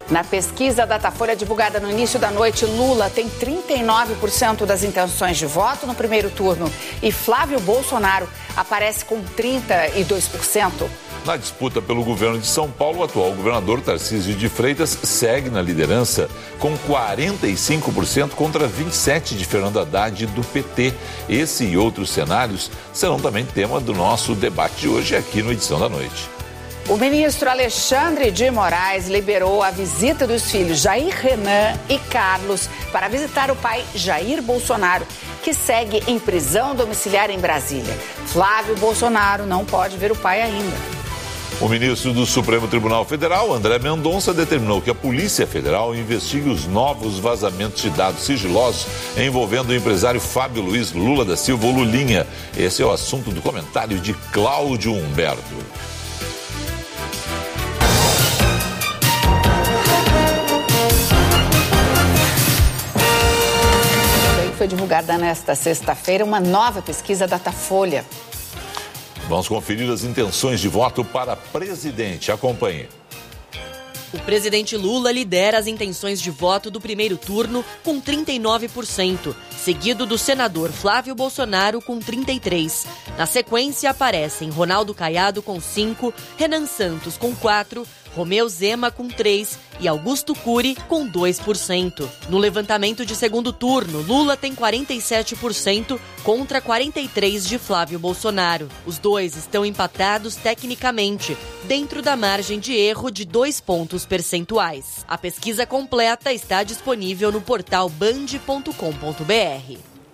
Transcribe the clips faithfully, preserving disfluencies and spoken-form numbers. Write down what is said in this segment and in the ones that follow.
Na pesquisa Datafolha divulgada no início da noite, Lula tem trinta e nove por cento das intenções de voto no primeiro turno e Flávio Bolsonaro aparece com trinta e dois por cento. Na disputa pelo governo de São Paulo, o atual governador Tarcísio de Freitas segue na liderança com quarenta e cinco por cento contra vinte e sete por cento de Fernando Haddad do P T. Esse e outros cenários serão também tema do nosso debate de hoje aqui no Edição da Noite. O ministro Alexandre de Moraes liberou a visita dos filhos Jair Renan e Carlos para visitar o pai Jair Bolsonaro, que segue em prisão domiciliar em Brasília. Flávio Bolsonaro não pode ver o pai ainda. O ministro do Supremo Tribunal Federal, André Mendonça, determinou que a Polícia Federal investigue os novos vazamentos de dados sigilosos envolvendo o empresário Fábio Luiz Lula da Silva, ou Lulinha. Esse é o assunto do comentário de Cláudio Humberto. Foi divulgada nesta sexta-feira uma nova pesquisa Datafolha. Vamos conferir as intenções de voto para presidente. Acompanhe. O presidente Lula lidera as intenções de voto do primeiro turno com trinta e nove por cento, seguido do senador Flávio Bolsonaro com trinta e três por cento. Na sequência aparecem Ronaldo Caiado com cinco por cento, Renan Santos com quatro por cento, Romeu Zema com três por cento e Augusto Cury com dois por cento. No levantamento de segundo turno, Lula tem quarenta e sete por cento contra quarenta e três por cento de Flávio Bolsonaro. Os dois estão empatados tecnicamente, dentro da margem de erro de dois pontos percentuais. A pesquisa completa está disponível no portal band ponto com ponto br.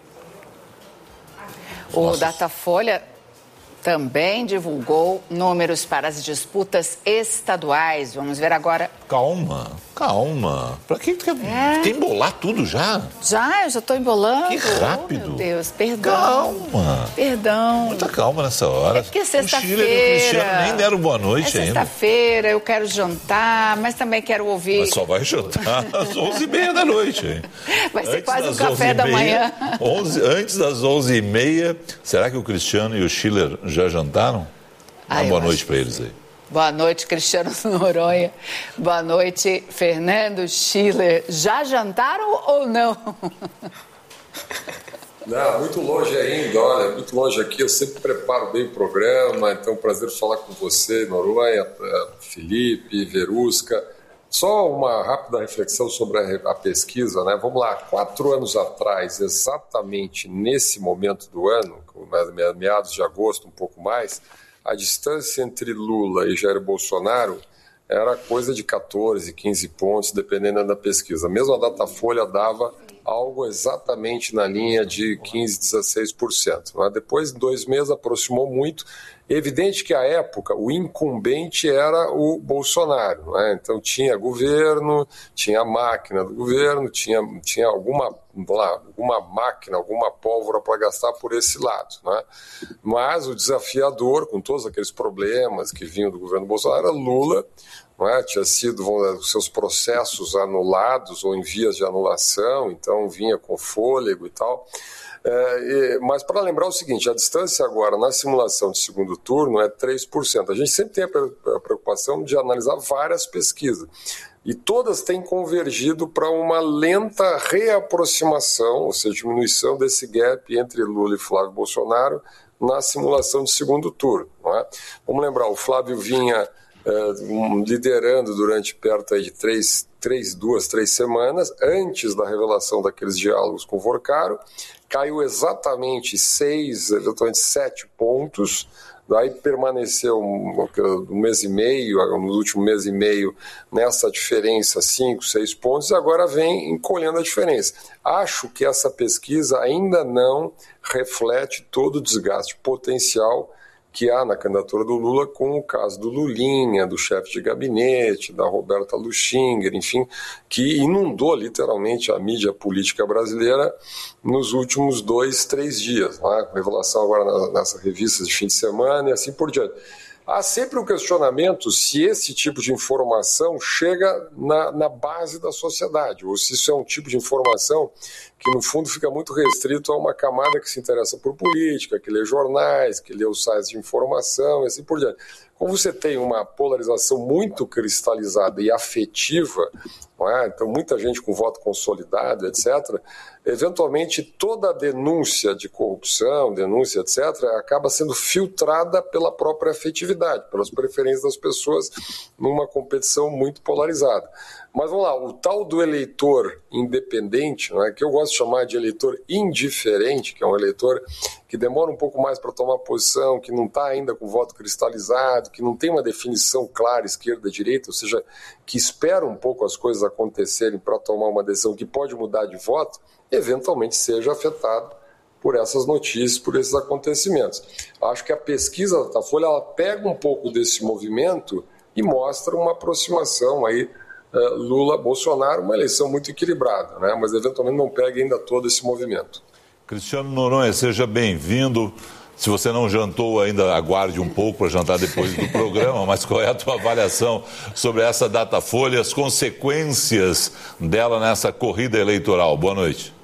O Datafolha também divulgou números para as disputas estaduais. Vamos ver agora. Calma, calma. Pra que tu quer, é. quer embolar tudo já? Já, eu já estou embolando. Que rápido. Oh, meu Deus, perdão. Calma. Perdão. Muita calma nessa hora. É porque é sexta-feira. O Chile e o Cristiano nem deram boa noite é ainda. Sexta-feira, eu quero jantar, mas também quero ouvir. Mas só vai jantar às onze e meia da noite, hein? Vai ser antes quase o café da manhã. onze, antes das onze e meia, será que o Cristiano e o Schiller já jantaram? Ah, boa noite para eles aí. Boa noite, Cristiano Noronha. Boa noite, Fernando Schiller. Já jantaram ou não? Não, muito longe ainda, olha, muito longe aqui. Eu sempre preparo bem o programa, então é um prazer falar com você, Noronha, Felipe, Verusca. Só uma rápida reflexão sobre a, a pesquisa, né? Vamos lá, quatro anos atrás, exatamente nesse momento do ano, meados de agosto, um pouco mais, a distância entre Lula e Jair Bolsonaro era coisa de catorze, quinze pontos, dependendo da pesquisa. Mesmo a Datafolha dava algo exatamente na linha de quinze, dezesseis por cento. Mas depois de dois meses aproximou muito. Evidente que à época o incumbente era o Bolsonaro, né? Então tinha governo, tinha a máquina do governo, tinha, tinha alguma, lá, alguma máquina, alguma pólvora para gastar por esse lado, né? Mas o desafiador, com todos aqueles problemas que vinham do governo Bolsonaro, era Lula. Não é? Tinha sido vão, seus processos anulados ou em vias de anulação, então vinha com fôlego e tal. É, e, mas para lembrar o seguinte, a distância agora na simulação de segundo turno é três por cento. A gente sempre tem a preocupação de analisar várias pesquisas e todas têm convergido para uma lenta reaproximação, ou seja, diminuição desse gap entre Lula e Flávio Bolsonaro na simulação de segundo turno. Não é? Vamos lembrar, o Flávio vinha Uh, liderando durante perto aí de três, três, duas, três semanas, antes da revelação daqueles diálogos com o Vorcaro, caiu exatamente seis, eventualmente sete pontos, daí permaneceu um, um mês e meio, no último mês e meio, nessa diferença, cinco, seis pontos, e agora vem encolhendo a diferença. Acho que essa pesquisa ainda não reflete todo o desgaste potencial que há na candidatura do Lula com o caso do Lulinha, do chefe de gabinete, da Roberta Luxinger, enfim, que inundou literalmente a mídia política brasileira nos últimos dois, três dias, né? Revelação agora nessas revistas de fim de semana e assim por diante. Há sempre um questionamento se esse tipo de informação chega na, na base da sociedade, ou se isso é um tipo de informação que, no fundo, fica muito restrito a uma camada que se interessa por política, que lê jornais, que lê os sites de informação e assim por diante. Como você tem uma polarização muito cristalizada e afetiva, não é? Então muita gente com voto consolidado, etcétera, eventualmente toda a denúncia de corrupção, denúncia, etcétera, acaba sendo filtrada pela própria afetividade, pelas preferências das pessoas numa competição muito polarizada. Mas vamos lá, o tal do eleitor independente, não é, que eu gosto de chamar de eleitor indiferente, que é um eleitor que demora um pouco mais para tomar posição, que não está ainda com o voto cristalizado, que não tem uma definição clara esquerda-direita, ou seja, que espera um pouco as coisas acontecerem para tomar uma decisão que pode mudar de voto, eventualmente seja afetado por essas notícias, por esses acontecimentos. Acho que a pesquisa da Datafolha ela pega um pouco desse movimento e mostra uma aproximação aí Lula-Bolsonaro, uma eleição muito equilibrada, né? Mas eventualmente não pega ainda todo esse movimento. Cristiano Noronha, seja bem-vindo. Se você não jantou ainda, aguarde um pouco para jantar depois do programa, mas qual é a tua avaliação sobre essa Datafolha, as consequências dela nessa corrida eleitoral? Boa noite.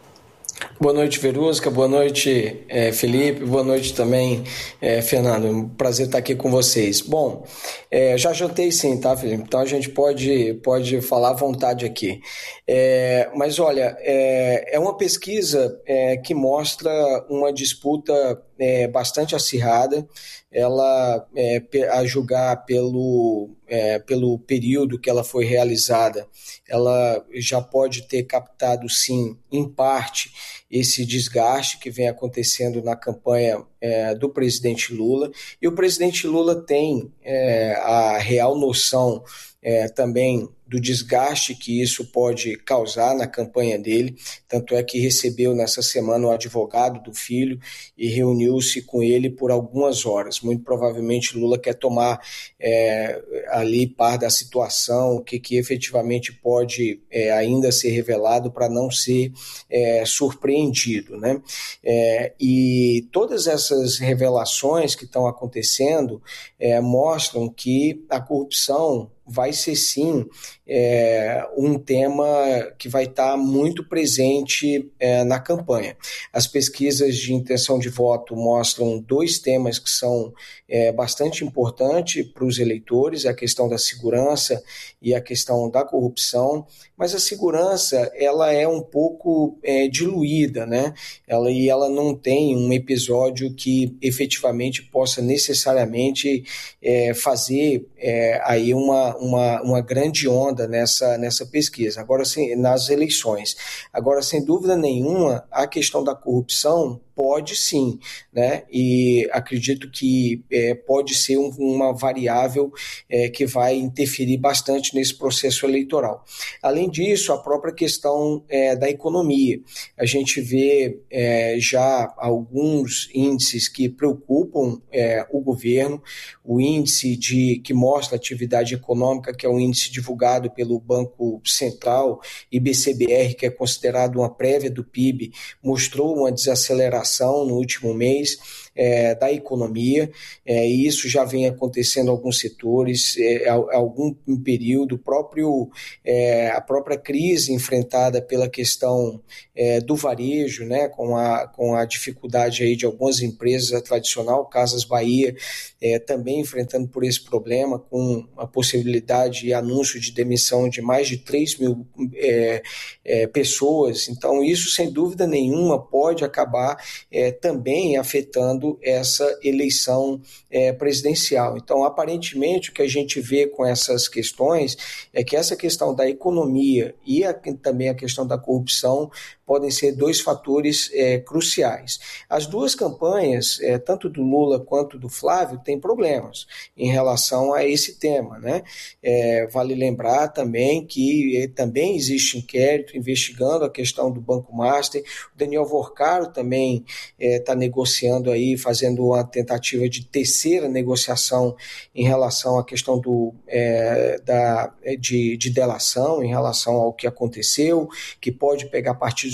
Boa noite, Verusca. Boa noite, é, Felipe. Boa noite também, é, Fernando. Um prazer estar aqui com vocês. Bom, é, já jantei sim, tá, Felipe? Então a gente pode, pode falar à vontade aqui. É, mas olha, é, é uma pesquisa é, que mostra uma disputa é, bastante acirrada. Ela, é, a julgar pelo, é, pelo período que ela foi realizada, ela já pode ter captado, sim, em parte, esse desgaste que vem acontecendo na campanha é, do presidente Lula. E o presidente Lula tem é, a real noção é, também do desgaste que isso pode causar na campanha dele, tanto é que recebeu nessa semana o advogado do filho e reuniu-se com ele por algumas horas. Muito provavelmente Lula quer tomar é, ali par da situação, o que, que efetivamente pode é, ainda ser revelado para não ser é, surpreendido, né? É, e todas essas revelações que estão acontecendo é, mostram que a corrupção vai ser sim é, um tema que vai estar muito presente é, na campanha. As pesquisas de intenção de voto mostram dois temas que são é, bastante importantes para os eleitores, a questão da segurança e a questão da corrupção, mas a segurança ela é um pouco é, diluída, né? Ela, e ela não tem um episódio que efetivamente possa necessariamente é, fazer é, aí uma Uma, uma grande onda nessa, nessa pesquisa, agora sim, nas eleições. Agora, sem dúvida nenhuma, a questão da corrupção pode sim, né? E acredito que é, pode ser um, uma variável é, que vai interferir bastante nesse processo eleitoral. Além disso, a própria questão é, da economia. A gente vê é, já alguns índices que preocupam é, o governo, o índice de, que mostra a atividade econômica, que é um índice divulgado pelo Banco Central, I B C B R, que é considerado uma prévia do P I B, mostrou uma desaceleração no último mês é, da economia, é, e isso já vem acontecendo em alguns setores, é, há algum período, próprio, é, a própria crise enfrentada pela questão é, do varejo, né, com, a, com a dificuldade aí de algumas empresas, a tradicional Casas Bahia, é, também enfrentando por esse problema, com a possibilidade e anúncio de demissão de mais de três mil é, é, pessoas. Então isso, sem dúvida nenhuma, pode acabar é, também afetando essa eleição é, presidencial. Então, aparentemente, o que a gente vê com essas questões é que essa questão da economia e a, também a questão da corrupção podem ser dois fatores é, cruciais. As duas campanhas, é, tanto do Lula quanto do Flávio, têm problemas em relação a esse tema, né? É, vale lembrar também que é, também existe inquérito investigando a questão do Banco Master. O Daniel Vorcaro também está é, negociando aí, fazendo uma tentativa de terceira negociação em relação à questão do, é, da, de, de delação, em relação ao que aconteceu, que pode pegar partidos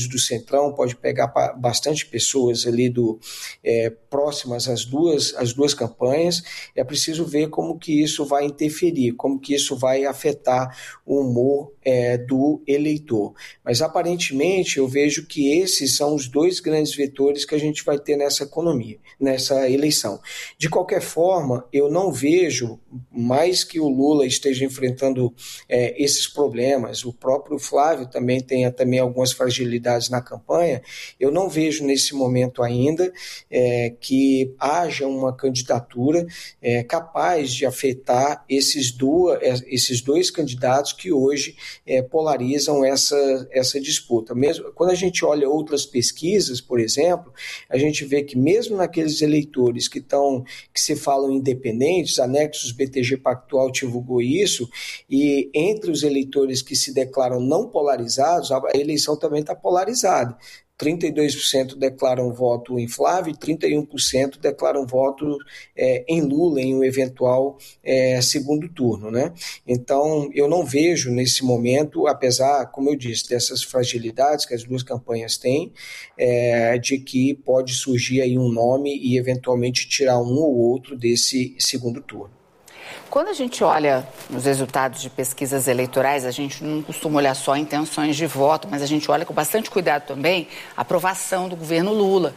partidos do Centrão, pode pegar bastante pessoas ali do, é, próximas às duas, às duas campanhas. É preciso ver como que isso vai interferir, como que isso vai afetar o humor é, do eleitor. Mas aparentemente eu vejo que esses são os dois grandes vetores que a gente vai ter nessa economia, nessa eleição. De qualquer forma, eu não vejo, mais que o Lula esteja enfrentando é, esses problemas, o próprio Flávio também tenha também algumas fragilidades na campanha, eu não vejo nesse momento ainda é, que haja uma candidatura é, capaz de afetar esses, duas, esses dois candidatos que hoje é, polarizam essa, essa disputa. Mesmo, quando a gente olha outras pesquisas, por exemplo, a gente vê que mesmo naqueles eleitores que, tão, que se falam independentes, a Nexus B T G Pactual divulgou isso, e entre os eleitores que se declaram não polarizados, a eleição também está polarizada. trinta e dois por cento declaram voto em Flávio e trinta e um por cento declaram voto é, em Lula em um eventual é, segundo turno, né? Então, eu não vejo nesse momento, apesar, como eu disse, dessas fragilidades que as duas campanhas têm, é, de que pode surgir aí um nome e eventualmente tirar um ou outro desse segundo turno. Quando a gente olha os resultados de pesquisas eleitorais, a gente não costuma olhar só intenções de voto, mas a gente olha com bastante cuidado também a aprovação do governo Lula.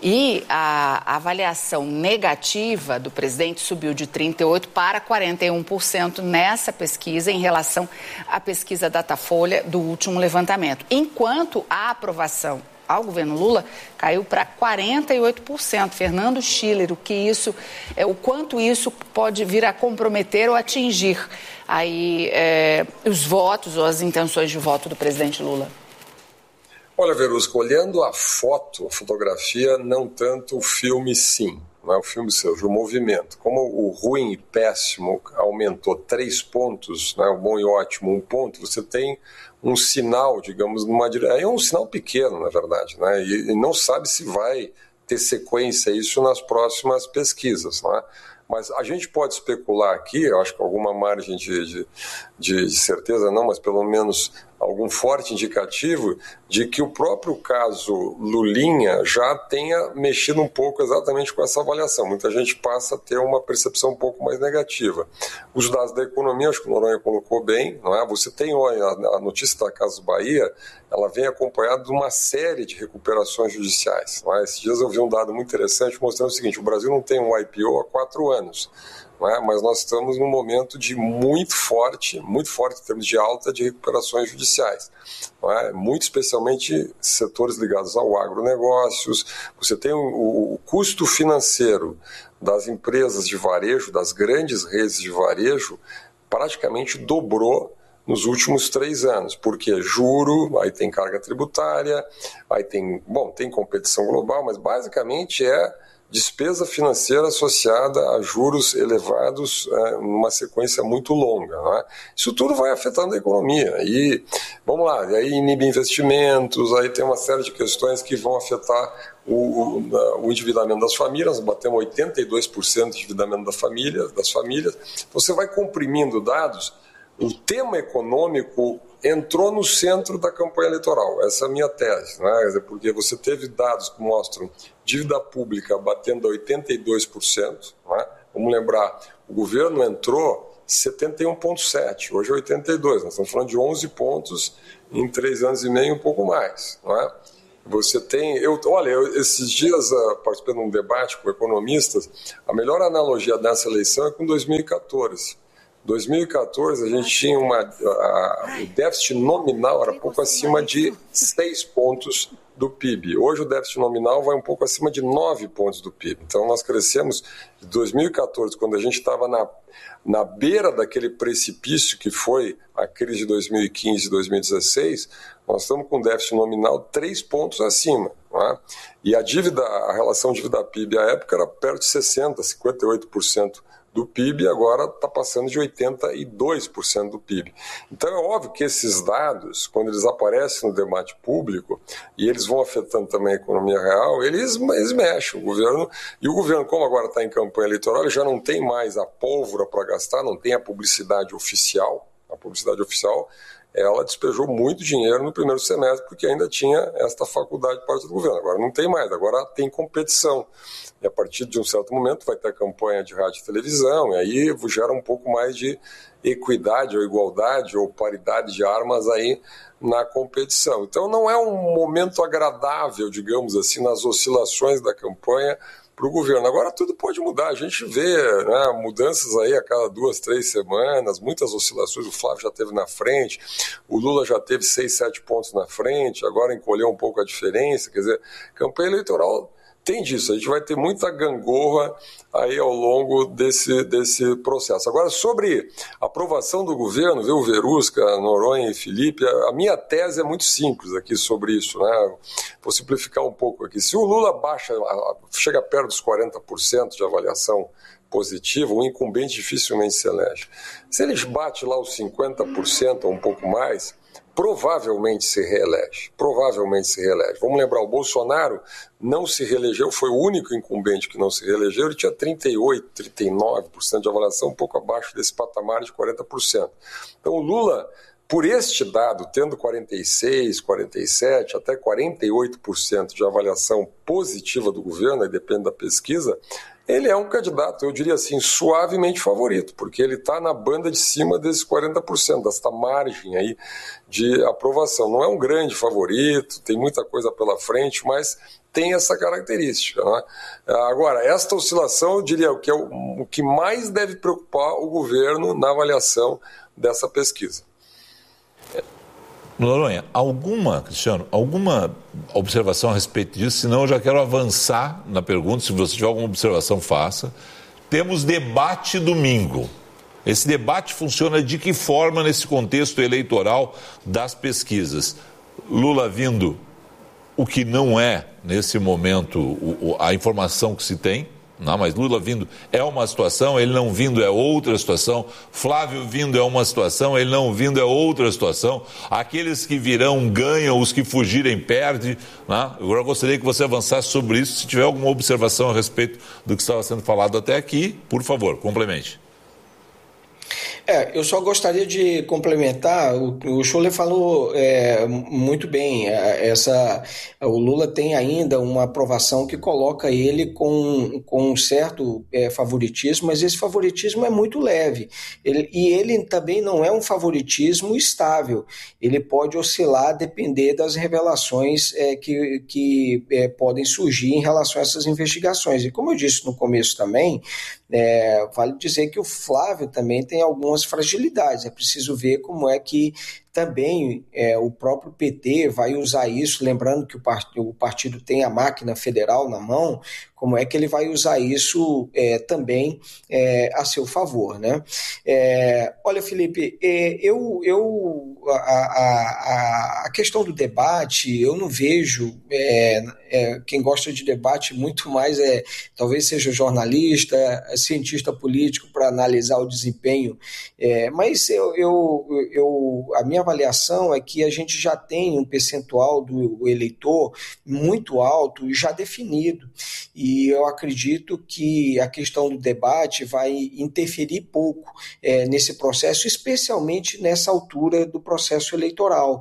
E a avaliação negativa do presidente subiu de trinta e oito por cento para quarenta e um por cento nessa pesquisa em relação à pesquisa Datafolha do último levantamento. Enquanto a aprovação ao governo Lula caiu para quarenta e oito por cento. Fernando Schiller, o que isso, é, o quanto isso pode vir a comprometer ou atingir aí é, os votos ou as intenções de voto do presidente Lula? Olha, Verusca, olhando a foto, a fotografia, não tanto o filme, sim. Não é o filme seu, o movimento. Como o ruim e péssimo aumentou três pontos, né, o bom e ótimo um ponto, você tem um sinal, digamos, numa direção. É um sinal pequeno, na verdade, né? E, e não sabe se vai ter sequência isso nas próximas pesquisas, né? Mas a gente pode especular aqui, eu acho que alguma margem de, de, de, de certeza não, mas pelo menos algum forte indicativo de que o próprio caso Lulinha já tenha mexido um pouco exatamente com essa avaliação. Muita gente passa a ter uma percepção um pouco mais negativa. Os dados da economia, acho que o Noronha colocou bem, não é? Você tem a notícia da Casas Bahia, ela vem acompanhada de uma série de recuperações judiciais. Não é? Esses dias eu vi um dado muito interessante mostrando o seguinte: o Brasil não tem um I P O há quatro anos. Não é? Mas nós estamos num momento de muito forte, muito forte em termos de alta de recuperações judiciais. Não é? Muito especialmente setores ligados ao agronegócios. Você tem o, o custo financeiro das empresas de varejo, das grandes redes de varejo, praticamente dobrou nos últimos três anos, porque juro, aí tem carga tributária, aí tem, bom, tem competição global, mas basicamente é despesa financeira associada a juros elevados é, numa sequência muito longa. Não é? Isso tudo vai afetando a economia. E, vamos lá, e aí inibe investimentos, aí tem uma série de questões que vão afetar o, o, o endividamento das famílias. Nós batemos oitenta e dois por cento de endividamento da família, das famílias. Você vai comprimindo dados. O tema econômico entrou no centro da campanha eleitoral. Essa é a minha tese, né? Porque você teve dados que mostram dívida pública batendo a oitenta e dois por cento. Né? Vamos lembrar, o governo entrou setenta e um vírgula sete, hoje é oitenta e dois. Nós estamos falando de onze pontos em três anos e meio, um pouco mais. Né? Você tem, eu, olha, eu, esses dias uh, participei de um debate com economistas, a melhor analogia dessa eleição é com dois mil e catorze. dois mil e catorze, a gente tinha uma, a, o déficit nominal era pouco acima de seis pontos do P I B. Hoje o déficit nominal vai um pouco acima de nove pontos do P I B. Então nós crescemos de dois mil e catorze, quando a gente estava na, na beira daquele precipício que foi a crise de dois mil e quinze e dois mil e dezesseis, nós estamos com déficit nominal três pontos acima. Não é? E a dívida, a relação dívida-P I B à época era perto de sessenta por cento, cinquenta e oito por cento do P I B, agora está passando de oitenta e dois por cento do P I B. Então é óbvio que esses dados, quando eles aparecem no debate público, e eles vão afetando também a economia real, eles, eles mexem. O governo, e o governo, como agora está em campanha eleitoral, ele já não tem mais a pólvora para gastar, não tem a publicidade oficial. A publicidade oficial, ela despejou muito dinheiro no primeiro semestre, porque ainda tinha esta faculdade por parte do governo. Agora não tem mais, agora tem competição. E a partir de um certo momento vai ter campanha de rádio e televisão, e aí gera um pouco mais de equidade ou igualdade ou paridade de armas aí na competição. Então não é um momento agradável, digamos assim, nas oscilações da campanha para o governo. Agora tudo pode mudar, a gente vê, né, mudanças aí a cada duas, três semanas, muitas oscilações, o Flávio já teve na frente, o Lula já teve seis, sete pontos na frente, agora encolheu um pouco a diferença, quer dizer, campanha eleitoral tem disso, a gente vai ter muita gangorra aí ao longo desse, desse processo. Agora, sobre a aprovação do governo, viu, Verusca, Noronha e Felipe, a minha tese é muito simples aqui sobre isso, né? Vou simplificar um pouco aqui. Se o Lula baixa, chega perto dos quarenta por cento de avaliação positiva, o incumbente dificilmente se elege. Se ele bate lá os cinquenta por cento ou um pouco mais, provavelmente se reelege, provavelmente se reelege. Vamos lembrar, o Bolsonaro não se reelegeu, foi o único incumbente que não se reelegeu, ele tinha trinta e oito, trinta e nove por cento de avaliação, um pouco abaixo desse patamar de quarenta por cento. Então o Lula, por este dado, tendo quarenta e seis, quarenta e sete, até quarenta e oito por cento de avaliação positiva do governo, aí depende da pesquisa, ele é um candidato, eu diria assim, suavemente favorito, porque ele está na banda de cima desses quarenta por cento, desta margem aí de aprovação. Não é um grande favorito, tem muita coisa pela frente, mas tem essa característica, né? Agora, esta oscilação, eu diria, que é o, o que mais deve preocupar o governo na avaliação dessa pesquisa. Noronha, alguma, Cristiano, alguma observação a respeito disso? Senão eu já quero avançar na pergunta, se você tiver alguma observação, faça. Temos debate domingo. Esse debate funciona de que forma nesse contexto eleitoral das pesquisas? Lula vindo, o que não é, nesse momento, o, a informação que se tem. Não, mas Lula vindo é uma situação, ele não vindo é outra situação, Flávio vindo é uma situação, ele não vindo é outra situação, aqueles que virão ganham, os que fugirem perdem, né? Agora eu gostaria que você avançasse sobre isso, se tiver alguma observação a respeito do que estava sendo falado até aqui, por favor, complemente. É, eu só gostaria de complementar, o, o Scholler falou é, muito bem, essa, o Lula tem ainda uma aprovação que coloca ele com, com um certo é, favoritismo, mas esse favoritismo é muito leve, ele, e ele também não é um favoritismo estável, ele pode oscilar, depender das revelações é, que, que é, podem surgir em relação a essas investigações, e como eu disse no começo também, É, vale dizer que o Flávio também tem algumas fragilidades, é preciso ver como é que também é, o próprio P T vai usar isso, lembrando que o, part- o partido tem a máquina federal na mão, como é que ele vai usar isso é, também é, a seu favor, né? É, olha, Felipe, é, eu, eu, a, a, a questão do debate, eu não vejo, é, é, quem gosta de debate muito mais é, talvez seja jornalista, cientista político para analisar o desempenho, é, mas eu, eu, eu, a minha avaliação é que a gente já tem um percentual do eleitor muito alto e já definido, e eu acredito que a questão do debate vai interferir pouco é, nesse processo, especialmente nessa altura do processo eleitoral.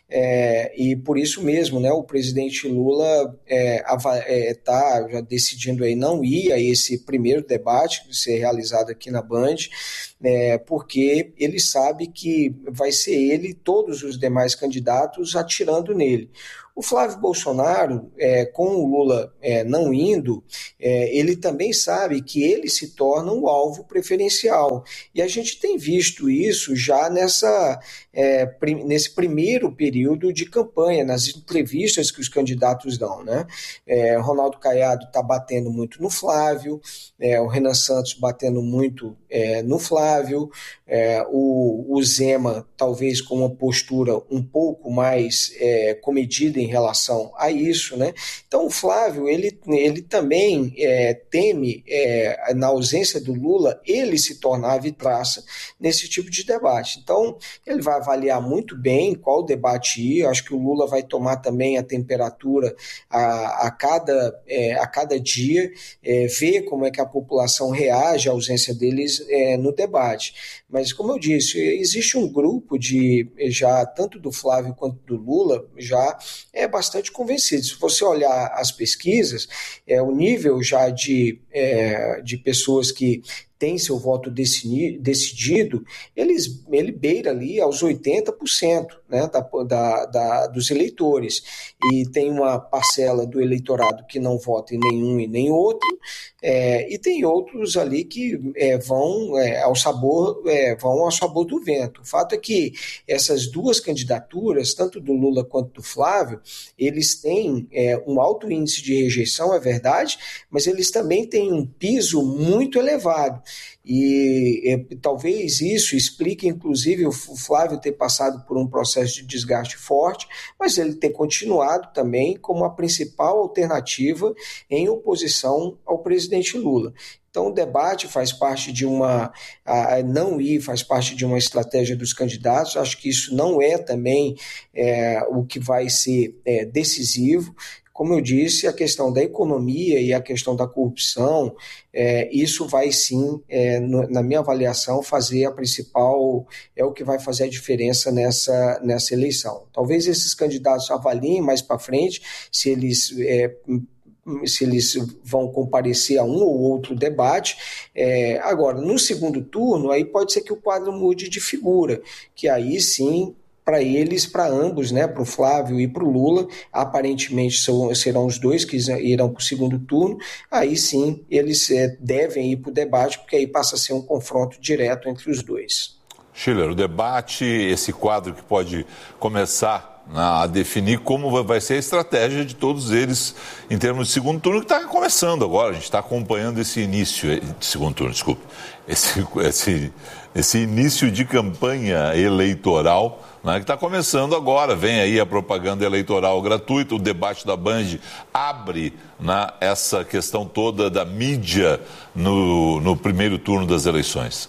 É, e por isso mesmo, né, o presidente Lula está é, é, tá já decidindo aí não ir a esse primeiro debate que vai ser realizado aqui na Band, é, porque ele sabe que vai ser ele e todos os demais candidatos atirando nele. O Flávio Bolsonaro, é, com o Lula é, não indo, é, ele também sabe que ele se torna um alvo preferencial. E a gente tem visto isso já nessa, é, prim, nesse primeiro período de campanha, nas entrevistas que os candidatos dão, né? É, Ronaldo Caiado está batendo muito no Flávio, é, o Renan Santos batendo muito é, no Flávio, é, o, o Zema talvez com uma postura um pouco mais é, comedida em relação a isso, né? Então o Flávio, ele, ele também é, teme, é, na ausência do Lula, ele se tornar a vitraça nesse tipo de debate. Então ele vai avaliar muito bem qual debate debate ir. Acho que o Lula vai tomar também a temperatura a, a, cada, é, a cada dia, é, ver como é que a população reage à ausência deles é, no debate. Mas, como eu disse, existe um grupo de, já tanto do Flávio quanto do Lula, já é bastante convencido. Se você olhar as pesquisas, é, o nível já de, é, de pessoas que tem seu voto decidido, eles, ele beira ali aos oitenta por cento, né, da, da, da, dos eleitores. E tem uma parcela do eleitorado que não vota em nenhum e nem outro, é, e tem outros ali que é, vão, é, ao sabor, é, vão ao sabor do vento. O fato é que essas duas candidaturas, tanto do Lula quanto do Flávio, eles têm é, um alto índice de rejeição, é verdade, mas eles também têm um piso muito elevado. E é, talvez isso explique, inclusive, o Flávio ter passado por um processo de desgaste forte, mas ele ter continuado também como a principal alternativa em oposição ao presidente Lula. Então, o debate faz parte de uma... A não ir faz parte de uma estratégia dos candidatos. Acho que isso não é também é, o que vai ser é, decisivo. Como eu disse, a questão da economia e a questão da corrupção, é, isso vai sim, é, no, na minha avaliação, fazer a principal, é o que vai fazer a diferença nessa, nessa eleição. Talvez esses candidatos avaliem mais para frente se eles... É, se eles vão comparecer a um ou outro debate. É, agora, no segundo turno, aí pode ser que o quadro mude de figura, que aí sim, para eles, para ambos, né, para o Flávio e para o Lula, aparentemente são, serão os dois que irão para o segundo turno, aí sim eles é, devem ir para o debate, porque aí passa a ser um confronto direto entre os dois. Schiller, o debate, esse quadro que pode começar a definir como vai ser a estratégia de todos eles em termos de segundo turno, que está começando agora. A gente está acompanhando esse início de segundo turno, desculpe, esse, esse, esse início de campanha eleitoral, né, que está começando agora. Vem aí a propaganda eleitoral gratuita, o debate da Band abre, né, essa questão toda da mídia no, no primeiro turno das eleições.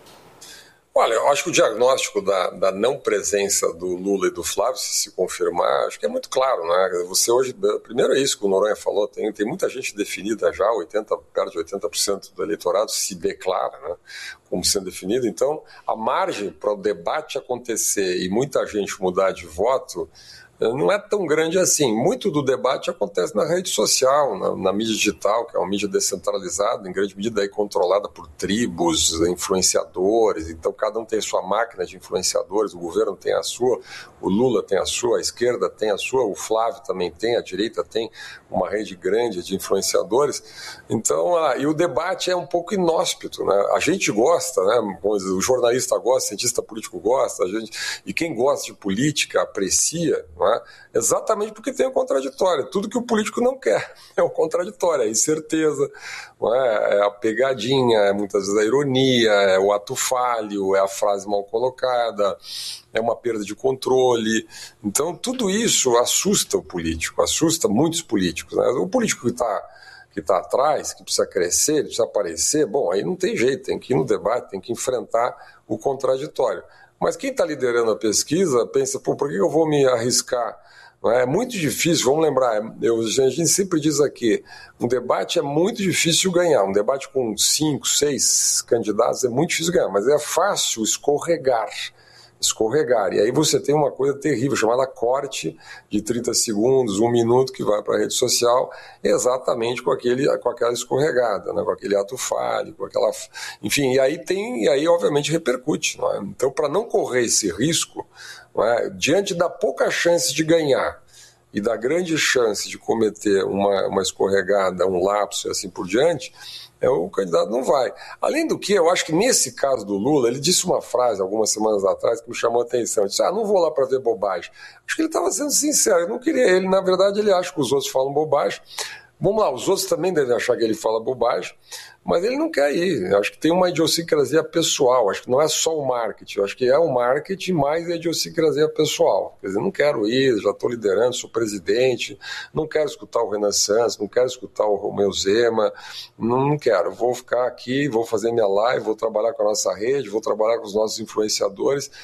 Olha, eu acho que o diagnóstico da, da não presença do Lula e do Flávio, se se confirmar, acho que é muito claro, né? Você hoje, primeiro é isso que o Noronha falou, tem, tem muita gente definida já, oitenta, perto de oitenta por cento do eleitorado se declara, né, como sendo definido. Então, a margem para o debate acontecer e muita gente mudar de voto não é tão grande assim. Muito do debate acontece na rede social, na, na mídia digital, que é uma mídia descentralizada, em grande medida aí controlada por tribos, influenciadores. Então cada um tem sua máquina de influenciadores, o governo tem a sua, o Lula tem a sua, a esquerda tem a sua, o Flávio também tem, a direita tem uma rede grande de influenciadores. Então, ah, e o debate é um pouco inóspito, né? A gente gosta, né? O jornalista gosta, o cientista político gosta, a gente, e quem gosta de política aprecia, não é? Exatamente porque tem o contraditório. Tudo que o político não quer é o contraditório, é a incerteza, não é? É a pegadinha, é muitas vezes a ironia, é o ato falho, é a frase mal colocada, é uma perda de controle. Então tudo isso assusta o político, assusta muitos políticos, né? O político que está que está atrás, que precisa crescer, ele precisa aparecer, bom, aí não tem jeito, tem que ir no debate, tem que enfrentar o contraditório. Mas quem está liderando a pesquisa pensa, pô, por que eu vou me arriscar? Não é? É muito difícil, vamos lembrar, eu, a gente sempre diz aqui, um debate é muito difícil ganhar, um debate com cinco, seis candidatos é muito difícil ganhar, mas é fácil escorregar. escorregar. E aí você tem uma coisa terrível, chamada corte de trinta segundos, um minuto, que vai para a rede social, exatamente com, aquele, com aquela escorregada, né? Com aquele ato falho, com aquela... Enfim, e aí tem, e aí obviamente repercute. Não é? Então, para não correr esse risco, não é? Diante da pouca chance de ganhar e da grande chance de cometer uma, uma escorregada, um lapso e assim por diante, é, o candidato não vai. Além do que, eu acho que nesse caso do Lula, ele disse uma frase algumas semanas atrás que me chamou a atenção. Ele disse, ah, não vou lá para ver bobagem. Acho que ele estava sendo sincero, eu não queria ele. Na verdade, ele acha que os outros falam bobagem. Vamos lá, os outros também devem achar que ele fala bobagem, mas ele não quer ir. Eu acho que tem uma idiosincrasia pessoal, acho que não é só o marketing, eu acho que é o marketing mais a idiosincrasia pessoal. Quer dizer, não quero ir, já estou liderando, sou presidente, não quero escutar o Renan Santos, não quero escutar o Romeu Zema, não, não quero, vou ficar aqui, vou fazer minha live, vou trabalhar com a nossa rede, vou trabalhar com os nossos influenciadores.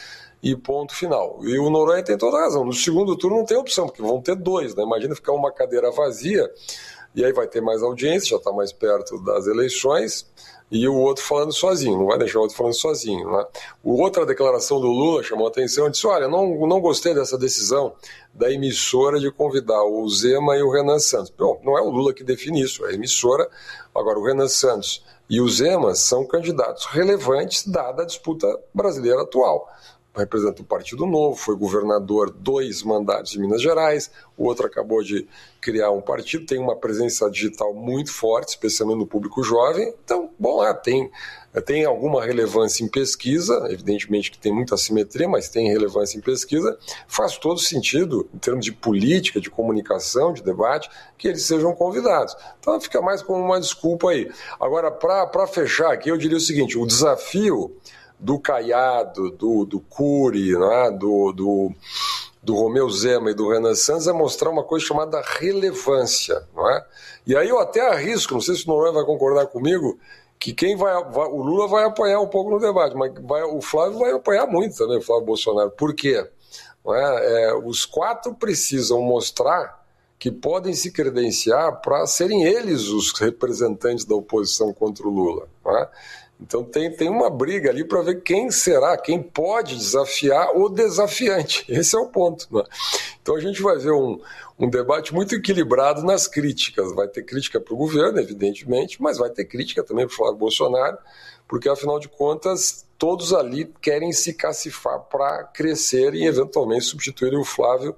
e ponto final. E o Noronha tem toda a razão. No segundo turno não tem opção, porque vão ter dois, né? Imagina ficar uma cadeira vazia, e aí vai ter mais audiência, já está mais perto das eleições, e o outro falando sozinho, não vai deixar o outro falando sozinho, né? O outra declaração do Lula chamou a atenção, disse, olha, não, não gostei dessa decisão da emissora de convidar o Zema e o Renan Santos. Bom, não é o Lula que define isso, é a emissora. Agora, o Renan Santos e o Zema são candidatos relevantes dada a disputa brasileira atual. Representa o Partido Novo, foi governador dois mandatos em Minas Gerais, o outro acabou de criar um partido, tem uma presença digital muito forte, especialmente no público jovem. Então, bom, lá tem, tem alguma relevância em pesquisa, evidentemente que tem muita assimetria, mas tem relevância em pesquisa. Faz todo sentido, em termos de política, de comunicação, de debate, que eles sejam convidados. Então fica mais como uma desculpa aí. Agora, para fechar aqui, eu diria o seguinte, o desafio do Caiado, do, do Cury, né, do, do, do Romeu Zema e do Renan Santos é mostrar uma coisa chamada relevância. Não é? E aí eu até arrisco, não sei se o Noronha vai concordar comigo, que quem vai, vai o Lula vai apanhar um pouco no debate, mas vai, o Flávio vai apanhar muito também, o Flávio Bolsonaro. Por quê? Não é? É, os quatro precisam mostrar que podem se credenciar para serem eles os representantes da oposição contra o Lula. Não é? Então tem, tem uma briga ali para ver quem será, quem pode desafiar o desafiante. Esse é o ponto. Né? Então a gente vai ver um, um debate muito equilibrado nas críticas. Vai ter crítica para o governo, evidentemente, mas vai ter crítica também para o Flávio Bolsonaro, porque afinal de contas todos ali querem se cacifar para crescer e eventualmente substituir o Flávio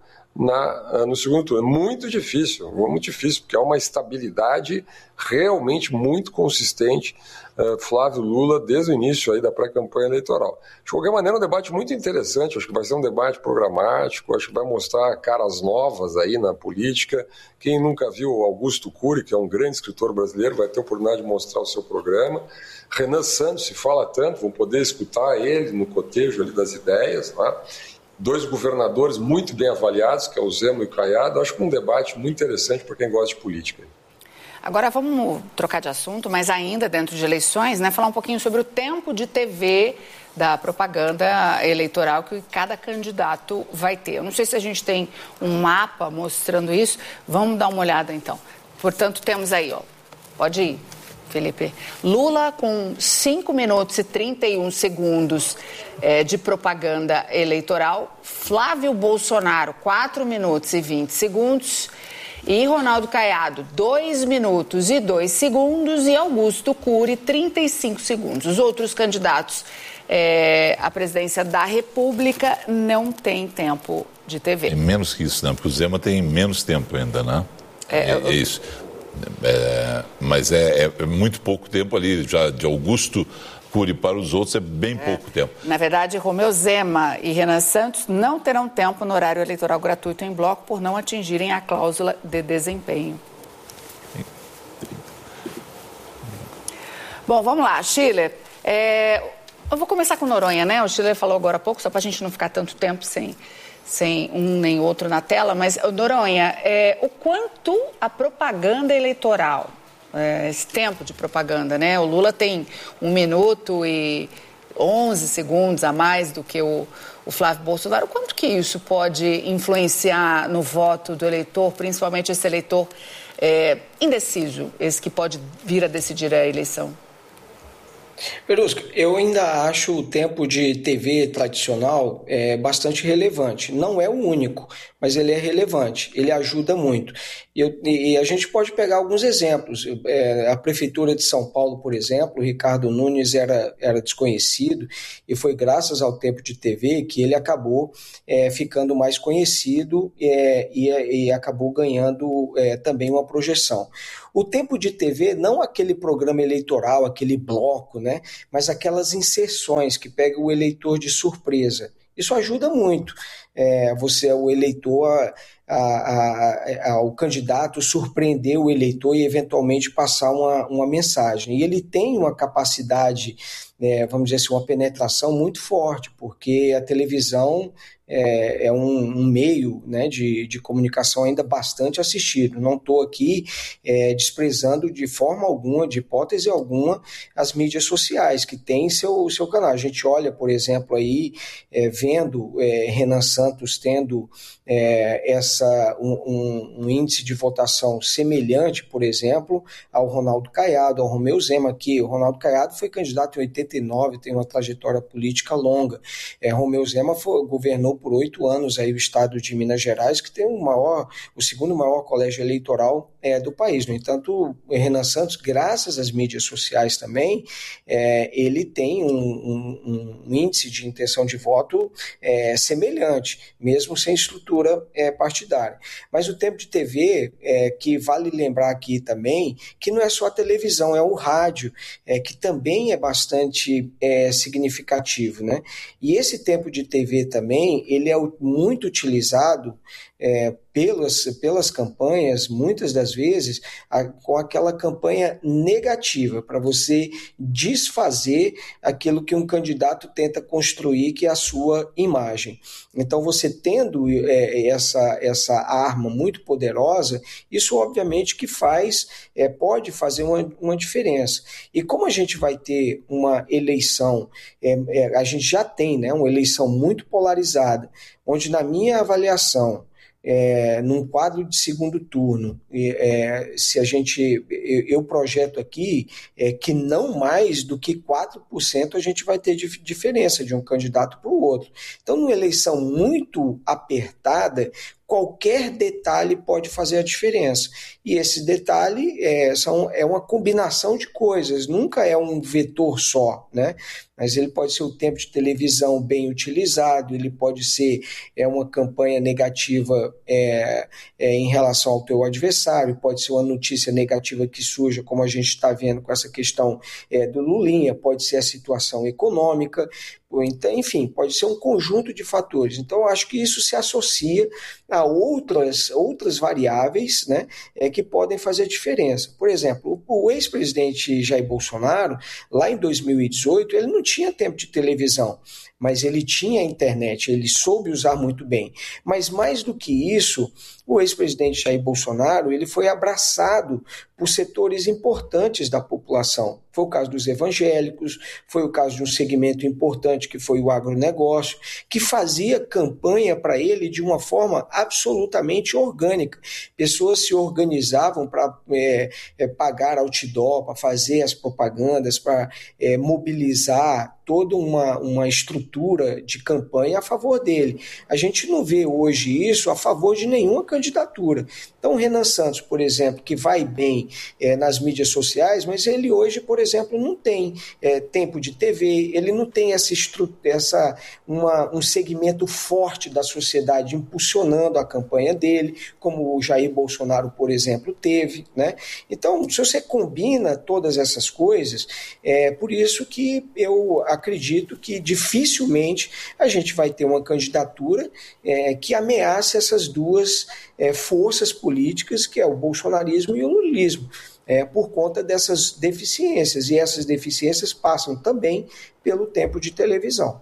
Na, no segundo turno. Muito difícil, muito difícil, porque há uma estabilidade realmente muito consistente, uh, Flávio Lula, desde o início aí da pré-campanha eleitoral. De qualquer maneira, é um debate muito interessante, acho que vai ser um debate programático, acho que vai mostrar caras novas aí na política. Quem nunca viu o Augusto Cury, que é um grande escritor brasileiro, vai ter a oportunidade de mostrar o seu programa. Renan Santos, se fala tanto, vão poder escutar ele no cotejo ali das ideias, né? Dois governadores muito bem avaliados, que é o Zema e o Caiado. Acho que é um debate muito interessante para quem gosta de política. Agora vamos trocar de assunto, mas ainda dentro de eleições, né? Falar um pouquinho sobre o tempo de T V da propaganda eleitoral que cada candidato vai ter. Eu não sei se a gente tem um mapa mostrando isso. Vamos dar uma olhada então. Portanto, temos aí, ó. Pode ir, Felipe. Lula com cinco minutos e trinta e um segundos é, de propaganda eleitoral. Flávio Bolsonaro, quatro minutos e vinte segundos. E Ronaldo Caiado, dois minutos e dois segundos. E Augusto Cury, trinta e cinco segundos. Os outros candidatos é, à presidência da República não têm tempo de T V. É menos que isso, não, porque o Zema tem menos tempo ainda, né? É, é, é isso. É, mas é, é muito pouco tempo ali, já de Augusto Cury para os outros é bem é. pouco tempo. Na verdade, Romeu Zema e Renan Santos não terão tempo no horário eleitoral gratuito em bloco por não atingirem a cláusula de desempenho. Bom, vamos lá, Schiller. É, eu vou começar com o Noronha, né? O Schiller falou agora há pouco, só para a gente não ficar tanto tempo sem... sem um nem outro na tela, mas, Noronha, é, o quanto a propaganda eleitoral, é, esse tempo de propaganda, né? O Lula tem um minuto e onze segundos a mais do que o, o Flávio Bolsonaro. O quanto que isso pode influenciar no voto do eleitor, principalmente esse eleitor é, indeciso, esse que pode vir a decidir a eleição? Verusca, eu ainda acho o tempo de T V tradicional é, bastante relevante. Não é o único, mas ele é relevante, ele ajuda muito. Eu, e a gente pode pegar alguns exemplos. É, a Prefeitura de São Paulo, por exemplo, o Ricardo Nunes era, era desconhecido e foi graças ao tempo de T V que ele acabou é, ficando mais conhecido é, e, e acabou ganhando é, também uma projeção. O tempo de T V, não aquele programa eleitoral, aquele bloco, né, mas aquelas inserções que pegam o eleitor de surpresa. Isso ajuda muito. É, você, o eleitor, a, a, a, o candidato surpreender o eleitor e eventualmente passar uma, uma mensagem. E ele tem uma capacidade, é, vamos dizer assim, uma penetração muito forte, porque a televisão é, é um, um meio, né, de, de comunicação ainda bastante assistido. Não estou aqui é, desprezando de forma alguma, de hipótese alguma, as mídias sociais, que têm seu, seu canal. A gente olha, por exemplo, aí, é, vendo é, Renan Santos tendo é, essa, um, um, um índice de votação semelhante, por exemplo, ao Ronaldo Caiado, ao Romeu Zema, que o Ronaldo Caiado foi candidato em oitenta e nove, tem uma trajetória política longa. É, Romeu Zema foi, governou por oito anos aí o estado de Minas Gerais, que tem o maior, o segundo maior colégio eleitoral é, do país. No entanto, o Renan Santos, graças às mídias sociais também, é, ele tem um, um, um índice de intenção de voto é, semelhante, mesmo sem estrutura é, partidária. Mas o tempo de T V, é, que vale lembrar aqui também, que não é só a televisão, é o rádio, é, que também é bastante é, significativo, né? E esse tempo de T V também, ele é muito utilizado é, pelas, pelas campanhas, muitas das vezes, a, com aquela campanha negativa, para você desfazer aquilo que um candidato tenta construir, que é a sua imagem. Então, você tendo é, essa, essa arma muito poderosa, isso obviamente que faz, é, pode fazer uma, uma diferença. E como a gente vai ter uma eleição, é, é, a gente já tem, né, uma eleição muito polarizada, onde na minha avaliação, É, num quadro de segundo turno, é, se a gente, eu, eu projeto aqui é, que não mais do que quatro por cento a gente vai ter de diferença de um candidato para o outro. Então, numa eleição muito apertada, qualquer detalhe pode fazer a diferença. E esse detalhe é, são, é uma combinação de coisas, nunca é um vetor só, né? Mas ele pode ser o tempo de televisão bem utilizado, ele pode ser é, uma campanha negativa é, é, em relação ao teu adversário, pode ser uma notícia negativa que surja, como a gente está vendo com essa questão é, do Lulinha, pode ser a situação econômica, então, enfim, pode ser um conjunto de fatores. Então, eu acho que isso se associa a outras, outras variáveis, né, é, que podem fazer diferença. Por exemplo, o, o ex-presidente Jair Bolsonaro, lá em dois mil e dezoito, ele não tinha tempo de televisão, mas ele tinha a internet, ele soube usar muito bem. Mas mais do que isso, o ex-presidente Jair Bolsonaro, ele foi abraçado por setores importantes da população. Foi o caso dos evangélicos, foi o caso de um segmento importante que foi o agronegócio, que fazia campanha para ele de uma forma absolutamente orgânica. Pessoas se organizavam para é, é, pagar outdoor, para fazer as propagandas, para é, mobilizar toda uma, uma estrutura de campanha a favor dele. A gente não vê hoje isso a favor de nenhuma candidatura. Então, o Renan Santos, por exemplo, que vai bem é, nas mídias sociais, mas ele hoje, por exemplo, não tem é, tempo de T V, ele não tem essa, essa uma, um segmento forte da sociedade impulsionando a campanha dele, como o Jair Bolsonaro, por exemplo, teve, né? Então, se você combina todas essas coisas, é por isso que eu acredito que dificilmente a gente vai ter uma candidatura é, que ameace essas duas é, forças políticas, que é o bolsonarismo e o lulismo, é, por conta dessas deficiências. E essas deficiências passam também pelo tempo de televisão.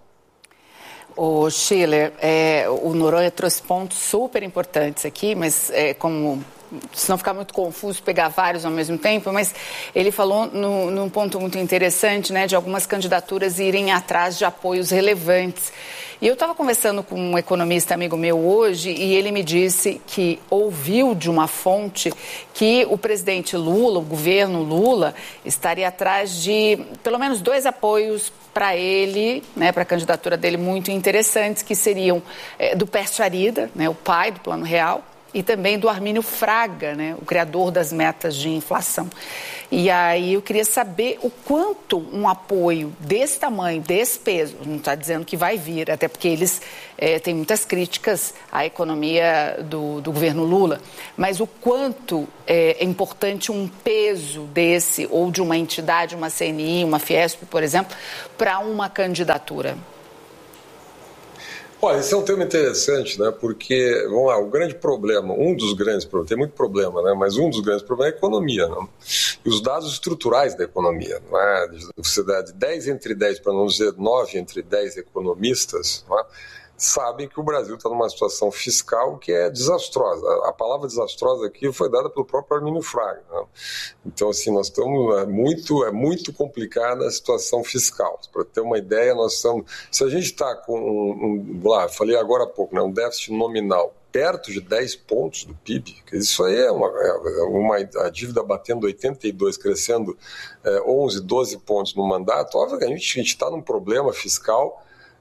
O Schiller, é, o Noronha trouxe pontos super importantes aqui, mas é, como... se não ficar muito confuso, pegar vários ao mesmo tempo, mas ele falou no, num ponto muito interessante, né, de algumas candidaturas irem atrás de apoios relevantes. E eu estava conversando com um economista amigo meu hoje e ele me disse que ouviu de uma fonte que o presidente Lula, o governo Lula, estaria atrás de pelo menos dois apoios para ele, né, para a candidatura dele muito interessantes, que seriam é, do Pércio Arida, né, o pai do Plano Real, e também do Armínio Fraga, né, o criador das metas de inflação. E aí eu queria saber o quanto um apoio desse tamanho, desse peso, não está dizendo que vai vir, até porque eles é, têm muitas críticas à economia do, do governo Lula, mas o quanto é, é importante um peso desse, ou de uma entidade, uma C N I, uma Fiesp, por exemplo, para uma candidatura? Olha, esse é um tema interessante, né? Porque, vamos lá, o grande problema, um dos grandes problemas, tem muito problema, né? Mas um dos grandes problemas é a economia, né? E os dados estruturais da economia, não é? Você dá de dez entre dez, para não dizer nove entre dez economistas, não é? Sabem que o Brasil está numa situação fiscal que é desastrosa. A palavra desastrosa aqui foi dada pelo próprio Armínio Fraga, né? Então, assim, nós estamos é muito, é muito complicada a situação fiscal. Para ter uma ideia, nós estamos... Se a gente está com um, um... Lá, falei agora há pouco, né, um déficit nominal perto de dez pontos do P I B, isso aí é uma, é uma a dívida batendo oitenta e dois, crescendo é, onze, doze pontos no mandato. Obviamente, a gente está num problema fiscal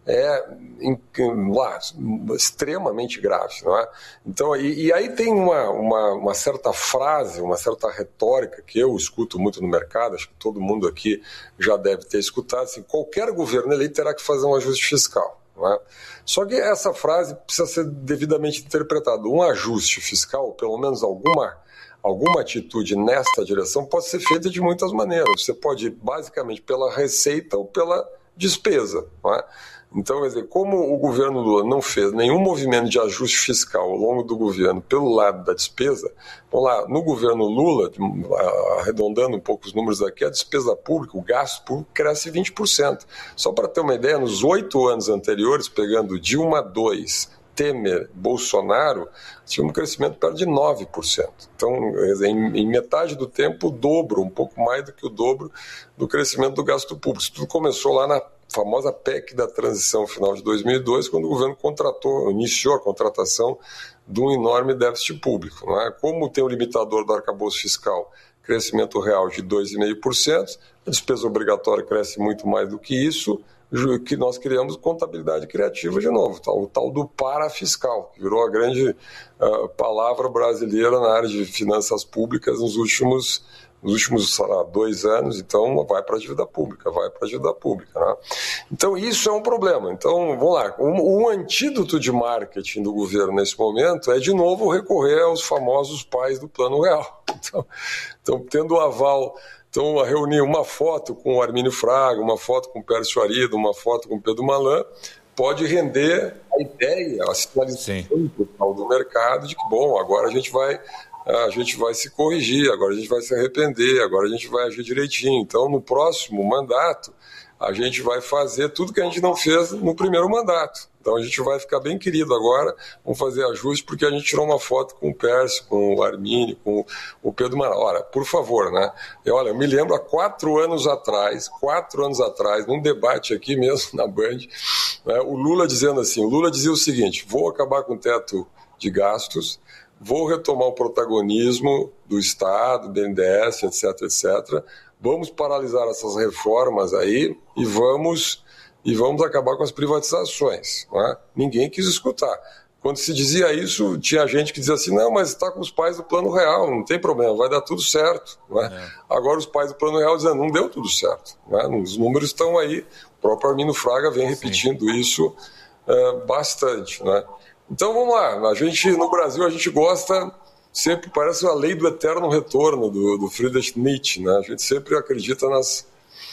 é em, lá, extremamente grave, não é? Então, e, e aí tem uma, uma, uma certa frase, uma certa retórica que eu escuto muito no mercado, acho que todo mundo aqui já deve ter escutado, assim, qualquer governo eleito terá que fazer um ajuste fiscal, não é? Só que essa frase precisa ser devidamente interpretada. Um ajuste fiscal, pelo menos alguma Alguma atitude nesta direção pode ser feita de muitas maneiras. Você pode ir basicamente pela receita ou pela despesa, não é? Então, quer dizer, como o governo Lula não fez nenhum movimento de ajuste fiscal ao longo do governo pelo lado da despesa, vamos lá, no governo Lula, arredondando um pouco os números aqui, a despesa pública, o gasto público cresce vinte por cento. Só para ter uma ideia, nos oito anos anteriores, pegando Dilma dois, Temer, Bolsonaro, tinha um crescimento perto de nove por cento. Então, em, em metade do tempo, o dobro, um pouco mais do que o dobro do crescimento do gasto público. Isso tudo começou lá na famosa P E C da transição final de dois mil e dois, quando o governo contratou, iniciou a contratação de um enorme déficit público, não é? Como tem o limitador do arcabouço fiscal, crescimento real de dois vírgula cinco por cento, a despesa obrigatória cresce muito mais do que isso, que nós criamos contabilidade criativa de novo, o tal do parafiscal, que virou a grande uh, palavra brasileira na área de finanças públicas nos últimos, nos últimos sei lá, dois anos. Então vai para a dívida pública, vai para a dívida pública, né? Então isso é um problema. Então vamos lá, um, um antídoto de marketing do governo nesse momento é de novo recorrer aos famosos pais do Plano Real. Então, então tendo o aval... Então, a reunir uma foto com o Armínio Fraga, uma foto com o Pércio Arido, uma foto com o Pedro Malan, pode render a ideia, a sinalização total do mercado de que, bom, agora a gente vai, a gente vai se corrigir, agora a gente vai se arrepender, agora a gente vai agir direitinho. Então, no próximo mandato, a gente vai fazer tudo que a gente não fez no primeiro mandato. Então a gente vai ficar bem querido agora, vamos fazer ajuste, porque a gente tirou uma foto com o Pércio, com o Armínio, com o Pedro Malan. Ora, por favor, né? Eu, olha, eu me lembro há quatro anos atrás, quatro anos atrás, num debate aqui mesmo na Band, né, o Lula dizendo assim, o Lula dizia o seguinte, vou acabar com o teto de gastos, vou retomar o protagonismo do Estado, do B N D E S, etc, etcétera. Vamos paralisar essas reformas aí e vamos... e vamos acabar com as privatizações, não é? Ninguém quis escutar. Quando se dizia isso, tinha gente que dizia assim, não, mas está com os pais do Plano Real, não tem problema, vai dar tudo certo, não é? É. Agora os pais do Plano Real dizendo, não deu tudo certo, não é? Os números estão aí, o próprio Armínio Fraga vem repetindo Sim. isso uh, bastante, não é? Então vamos lá, a gente, no Brasil a gente gosta, sempre parece a lei do eterno retorno do, do Friedrich Nietzsche, né? A gente sempre acredita nas...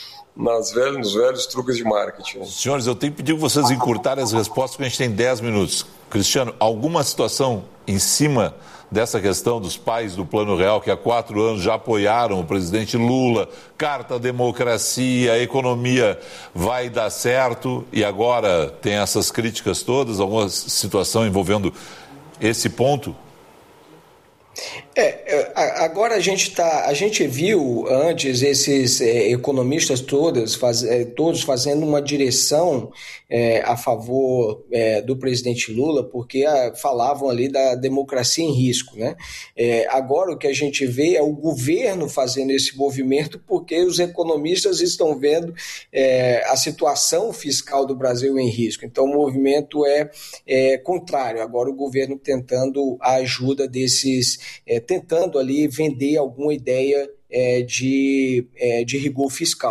Nas velhos, nos velhos truques de marketing. Senhores, eu tenho que pedir que vocês encurtarem as respostas, porque a gente tem dez minutos. Cristiano, alguma situação em cima dessa questão dos pais do Plano Real, que há quatro anos já apoiaram o presidente Lula, carta democracia, a economia vai dar certo, e agora tem essas críticas todas, alguma situação envolvendo esse ponto? É, agora a gente tá, a gente viu antes esses é, economistas todos, faz, é, todos fazendo uma direção é, a favor é, do presidente Lula, porque a, falavam ali da democracia em risco, né? É, agora o que a gente vê é o governo fazendo esse movimento, porque os economistas estão vendo é, a situação fiscal do Brasil em risco. Então o movimento é, é contrário. Agora o governo tentando a ajuda desses É, tentando ali vender alguma ideia é, de, é, de rigor fiscal.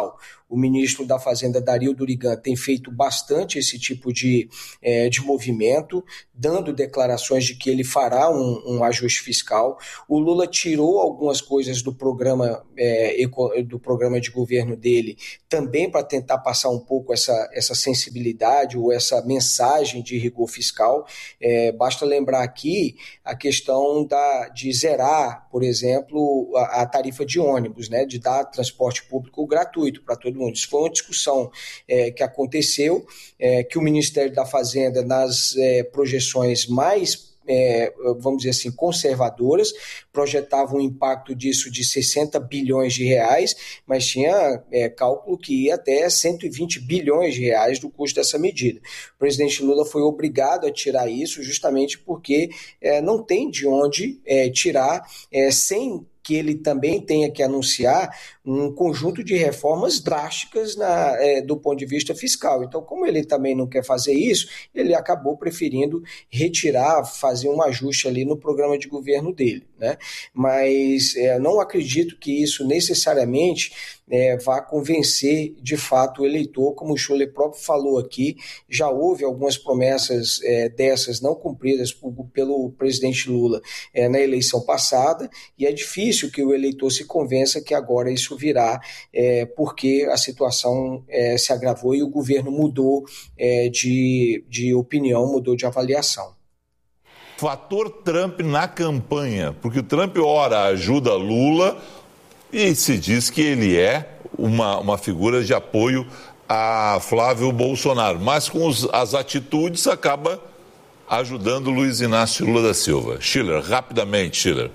o ministro da Fazenda, Dario Durigan, tem feito bastante esse tipo de, é, de movimento, dando declarações de que ele fará um, um ajuste fiscal. O Lula tirou algumas coisas do programa, é, do programa de governo dele, também para tentar passar um pouco essa, essa sensibilidade ou essa mensagem de rigor fiscal. É, basta lembrar aqui a questão da, de zerar, por exemplo, a, a tarifa de ônibus, né, de dar transporte público gratuito para todo mundo. Isso foi uma discussão é, que aconteceu, é, que o Ministério da Fazenda, nas é, projeções mais É, vamos dizer assim, conservadoras, projetavam um impacto disso de sessenta bilhões de reais, mas tinha é, cálculo que ia até cento e vinte bilhões de reais do custo dessa medida. O presidente Lula foi obrigado a tirar isso justamente porque é, não tem de onde é, tirar é, sem que ele também tenha que anunciar um conjunto de reformas drásticas na, é, do ponto de vista fiscal. Então, como ele também não quer fazer isso, ele acabou preferindo retirar, fazer um ajuste ali no programa de governo dele, né? Mas é, não acredito que isso necessariamente é, vá convencer de fato o eleitor, como o Schuller próprio falou aqui. Já houve algumas promessas é, dessas não cumpridas por, pelo presidente Lula é, na eleição passada, e é difícil que o eleitor se convença que agora isso virá, é, porque a situação é, se agravou e o governo mudou é, de, de opinião, mudou de avaliação. Fator Trump na campanha, porque o Trump ora ajuda Lula e se diz que ele é uma, uma figura de apoio a Flávio Bolsonaro, mas com os, as atitudes acaba ajudando Luiz Inácio Lula da Silva. Schiller, rapidamente, Schiller.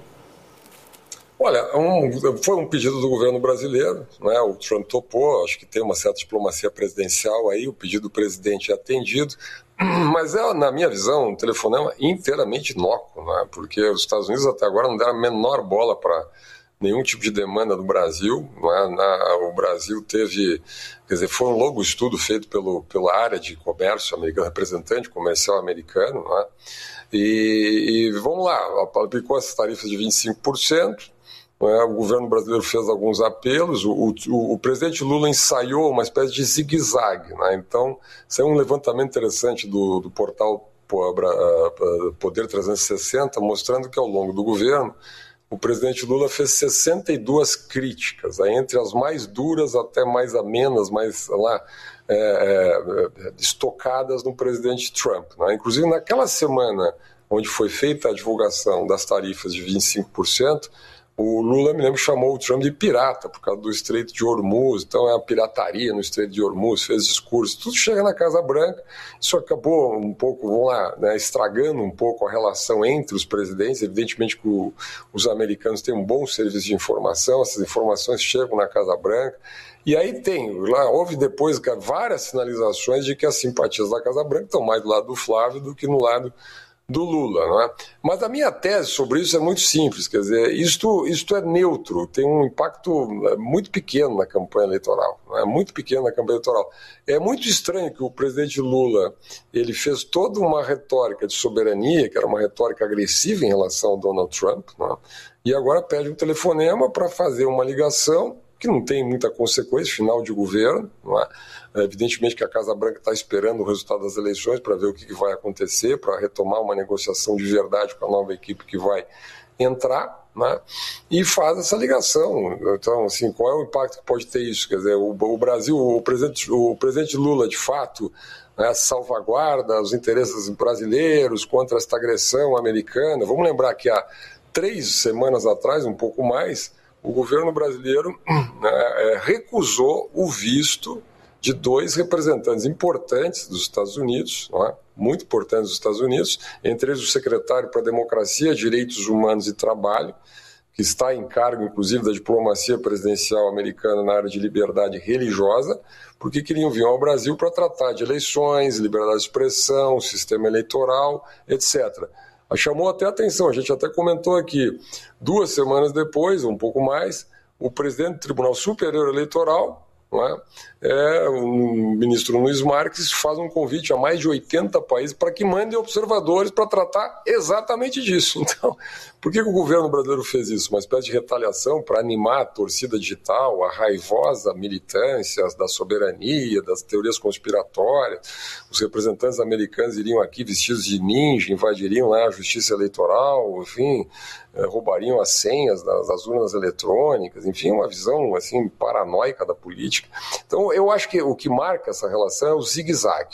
Olha, um, foi um pedido do governo brasileiro, né? O Trump topou, acho que tem uma certa diplomacia presidencial aí, o pedido do presidente é atendido, mas é, na minha visão, um telefonema inteiramente inócuo, né? Porque os Estados Unidos até agora não deram a menor bola para nenhum tipo de demanda do Brasil, né? Na, o Brasil teve, quer dizer, foi um longo estudo feito pelo, pela área de comércio americano, representante comercial americano, né? E, e vamos lá, aplicou essas tarifas de vinte e cinco por cento, o governo brasileiro fez alguns apelos, o, o, o presidente Lula ensaiou uma espécie de zigue-zague, né? Então, isso é um levantamento interessante do, do portal Poder trezentos e sessenta, mostrando que ao longo do governo, o presidente Lula fez sessenta e duas críticas, né? Entre as mais duras até mais amenas, mais lá, é, é, estocadas no presidente Trump, né? Inclusive, naquela semana onde foi feita a divulgação das tarifas de vinte e cinco por cento, o Lula, me lembro, chamou o Trump de pirata por causa do Estreito de Hormuz, então é a pirataria no Estreito de Hormuz, fez discurso, tudo chega na Casa Branca. Isso acabou um pouco, vamos lá, né, estragando um pouco a relação entre os presidentes. Evidentemente que o, os americanos têm um bom serviço de informação, essas informações chegam na Casa Branca, e aí tem, lá houve depois várias sinalizações de que as simpatias da Casa Branca estão mais do lado do Flávio do que no lado do Lula, não é? Mas a minha tese sobre isso é muito simples, quer dizer, isto, isto é neutro, tem um impacto muito pequeno na campanha eleitoral, não é? Muito pequeno na campanha eleitoral. É muito estranho que o presidente Lula, ele fez toda uma retórica de soberania, que era uma retórica agressiva em relação ao Donald Trump, não é? E agora pede um telefonema para fazer uma ligação que não tem muita consequência, final de governo, não é? Evidentemente que a Casa Branca está esperando o resultado das eleições para ver o que, que vai acontecer, para retomar uma negociação de verdade com a nova equipe que vai entrar, né? E faz essa ligação. Então, assim, qual é o impacto que pode ter isso? Quer dizer, o, o Brasil, o presidente, o presidente Lula, de fato, né, salvaguarda os interesses brasileiros contra esta agressão americana. Vamos lembrar que há três semanas atrás, um pouco mais, o governo brasileiro, né, recusou o visto de dois representantes importantes dos Estados Unidos, não é? Muito importantes dos Estados Unidos, entre eles o secretário para a Democracia, Direitos Humanos e Trabalho, que está em cargo, inclusive, da diplomacia presidencial americana na área de liberdade religiosa, porque queriam vir ao Brasil para tratar de eleições, liberdade de expressão, sistema eleitoral, etcétera. Chamou até a atenção, a gente até comentou aqui, duas semanas depois, um pouco mais, o presidente do Tribunal Superior Eleitoral não é? É, o ministro Nunes Marques faz um convite a mais de oitenta países para que mandem observadores para tratar exatamente disso. Então, por que, que o governo brasileiro fez isso? Uma espécie de retaliação para animar a torcida digital, a raivosa militância da soberania, das teorias conspiratórias. Os representantes americanos iriam aqui vestidos de ninja, invadiriam lá a justiça eleitoral, enfim, roubariam as senhas das, das urnas eletrônicas, enfim, uma visão assim paranoica da política. Então, eu acho que o que marca essa relação é o zigue-zague.